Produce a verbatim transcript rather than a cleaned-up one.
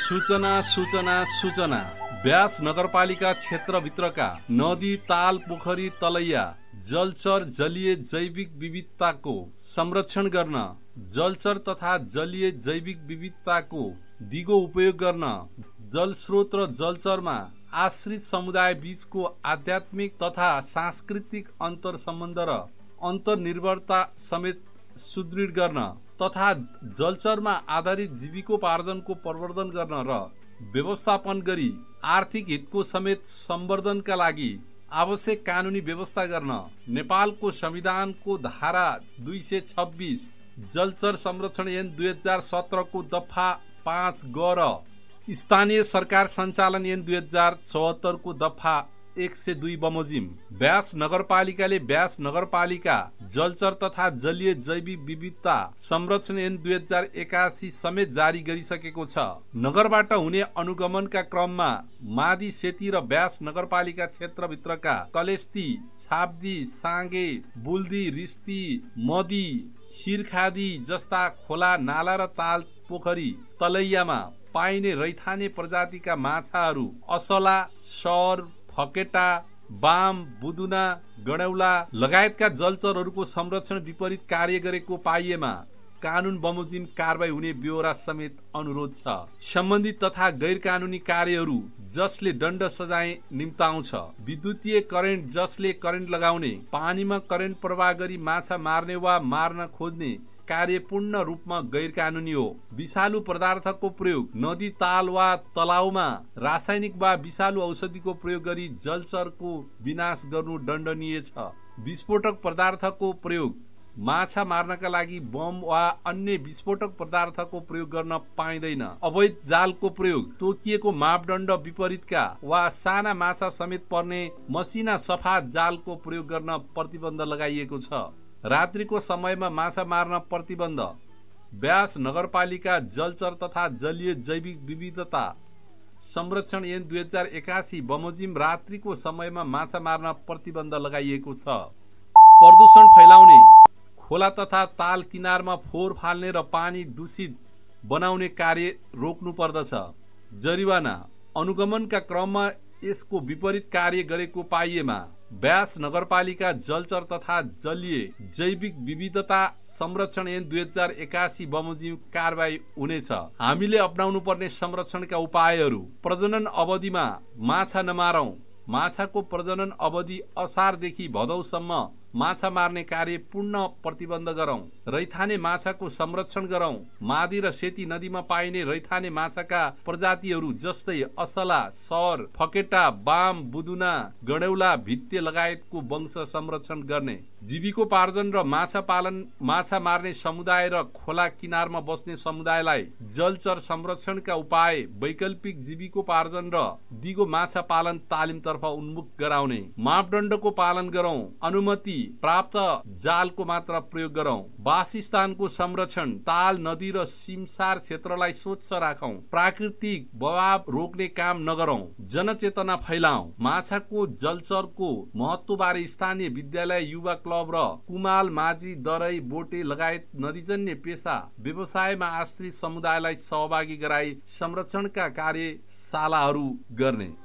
सूचना सूचना सूचना व्यास नगरपालिका क्षेत्रभित्रका नदी, ताल, पोखरी, तलैया, जलचर, जलीय जैविक विविधताको संरक्षण गर्न, जलचर तथा जलीय जैविक विविधताको दिगो उपयोग गर्न, जलस्रोत र जलचरमा आश्रित समुदाय बीचको आध्यात्मिक तथा सांस्कृतिक अन्तर सम्बन्ध र अन्तर्निर्भरता समेत सुदृढ गर्न तथा जलचरमा आधारित जीविकोपार्जनको प्रवर्धन गर्न र व्यवस्थापन गरी आर्थिक हितको समेत सम्वर्धनका लागि आवश्यक कानुनी व्यवस्था गर्न नेपालको संविधानको धारा दुई सय छब्बीस जलचर संरक्षण ऐन दुई हजार सत्र को दफा पाँच ग र स्थानीय सरकार सञ्चालन ऐन दुई हजार चौहत्तर को दफा एक सय दुई बमोजिम व्यास नगरपालिकाले व्यास नगरपालिका जलचर तथा जलीय जैविक विविधता संरक्षण ऐन दुई हजार एकासी समेत जारी गरिसकेको छ। नगरबाट हुने अनुगमनका क्रममा मादी सेती र व्यास नगरपालिका क्षेत्रभित्रका कलेस्ती, छाप्दी, साङ्गे, बुल्दी, रिस्ती, मदी, शिरखादी जस्ता खोला, नाला र ताल, पोखरी, तलैयामा पाइने रैथाने प्रजातिका माछाहरू असला, सौर, फकेटा, बाम, बुदुना, गडौला लगायतका जलचरहरूको संरक्षण विपरीत कार्य गरेको पाइएमा कानुन बमोजिम कारबाही हुने ब्यौरा समेत अनुरोध छ। सम्बन्धित तथा गैर कानुनी कार्यहरू जसले दण्ड सजाय निम्ताउँछ, विद्युतीय करेन्ट जसले करेन्ट लगाउने, पानीमा करेन्ट प्रवाह गरी माछा मार्ने वा मार्न खोज्ने कार्य पूर्ण रूपमा गैर कानुनी हो। विषालु पदार्थको प्रयोग, नदी, ताल वा तलाउमा रासायनिक वा विषालु औषधिको प्रयोग गरी जलचरको विनाश गर्नु दण्डनीय छ। विस्फोटक पदार्थको प्रयोग, माछा मार्नका लागि बम वा अन्य विस्फोटक पदार्थको प्रयोग गर्न पाइँदैन। अवैध जालको प्रयोग, तोकिएको मापदण्ड विपरीतका वा साना माछा समेत पर्ने मसिना सफा जालको प्रयोग गर्न प्रतिबन्ध लगाइएको छ। रात्रिको समयमा माछा मार्न प्रतिबन्ध। व्यास नगरपालिका जलचर तथा जलीय जैविक विविधता संरक्षण ऐन दुई हजार एकासी बमोजिम रात्रिको समयमा माछा मार्न प्रतिबन्ध लगाइएको छ। प्रदूषण फैलाउने, खोला तथा ताल किनारमा फोहोर फाल्ने र पानी दूषित बनाउने कार्य रोक्नु पर्दछ। जरिवाना, अनुगमनका क्रममा यसको विपरीत कार्य गरेको पाइएमा व्यास नगरपालिका जलचर तथा जलीय जैविक विविधता संरक्षण ऐन दुई हजार एकासी बमोजिम कारबाही हुनेछ। हामीले अपनाउनु पर्ने संरक्षणका उपायहरू, प्रजनन अवधिमा माछा नमारौं। माछाको प्रजनन अवधि असारदेखि भदौसम्म माछा मार्ने कार्य पूर्ण प्रतिबन्ध गरौं। रैथाने माछाको संरक्षण गरौं। मादी र सेती नदीमा पाइने रैथाने माछाका प्रजातिहरू जस्तै असला, सौर, फकेटा, बाम, बुदुना, गडौला, भित्ते लगायतको वंश संरक्षण गर्ने। जीविकोपार्जन र माछा पालन, माछा मार्ने समुदाय र खोला किनारमा बस्ने समुदायलाई जलचर संरक्षणका उपाय, वैकल्पिक जीविकोपार्जन र दिगो माछा पालन तालिमतर्फ उन्मुख गराउने। मापदण्डको पालन गरौं। अनुमति प्राप्त जालको मात्र प्रयोग गरौं। वासस्थानको संरक्षण, ताल, नदी र सिमसार क्षेत्रलाई स्वच्छ राखौं। प्राकृतिक बवाब रोक्ने काम नगरौं। जनचेतना फैलाऊ। माछाको जलचरको महत्वबारे स्थानीय विद्यालय, युवा क्लब र कुमाल, माझी, दरै, बोटे लगायत नदीजन्य पेशा व्यवसायमा आश्रित समुदायलाई सहभागी गराई संरक्षणका कार्यशालाहरू गर्ने।